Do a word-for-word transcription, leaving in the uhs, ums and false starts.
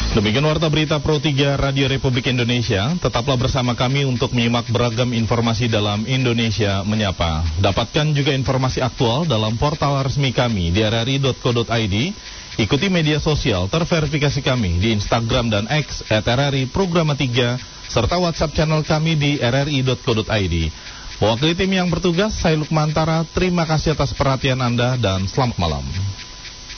Demikian warta berita Pro tiga Radio Republik Indonesia. Tetaplah bersama kami untuk menyimak beragam informasi dalam Indonesia Menyapa. Dapatkan juga informasi aktual dalam portal resmi kami di r r i dot co dot i d. Ikuti media sosial terverifikasi kami di Instagram dan X at r r i programa tiga, serta WhatsApp channel kami di r r i dot co dot i d. Mewakili tim yang bertugas, saya Lukmantara. Terima kasih atas perhatian Anda dan selamat malam.